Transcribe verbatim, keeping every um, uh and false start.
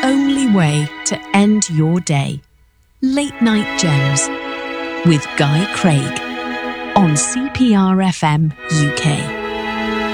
only way to end your day. Late Night Gems with Guy Craig on C P R F M U K.